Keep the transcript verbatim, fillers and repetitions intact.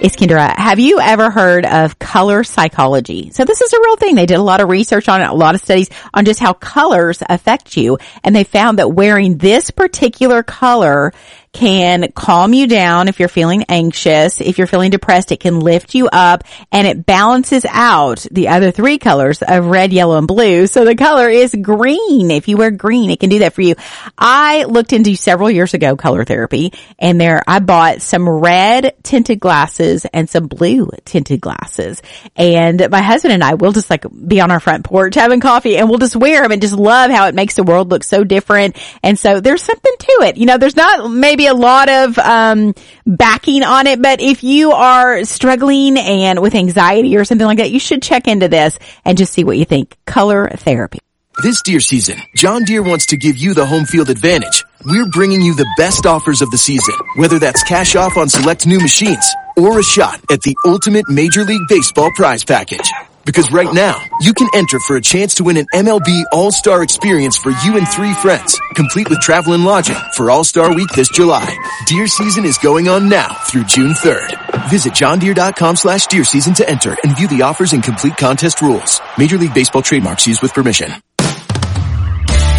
It's Kendra. Have you ever heard of color psychology? So this is a real thing. They did a lot of research on it, a lot of studies on just how colors affect you. And they found that wearing this particular color can calm you down if you're feeling anxious. If you're feeling depressed, it can lift you up, and it balances out the other three colors of red, yellow, and blue. So the color is green. If you wear green, it can do that for you. I looked into several years ago color therapy, and there I bought some red tinted glasses and some blue tinted glasses. And my husband and I will just like be on our front porch having coffee, and we'll just wear them and just love how it makes the world look so different. And so there's something to it. You know, there's not maybe a lot of um backing on it, but if you are struggling and with anxiety or something like that, you should check into this and just see what you think. Color therapy. This deer season, John Deere wants to give you the home field advantage. We're bringing you the best offers of the season, whether that's cash off on select new machines or a shot at the ultimate Major League Baseball prize package. Because right now, you can enter for a chance to win an M L B All-Star experience for you and three friends, complete with travel and lodging for All-Star Week this July. Deer season is going on now through June third. Visit johndeere.com slash deer season to enter and view the offers and complete contest rules. Major League Baseball trademarks used with permission.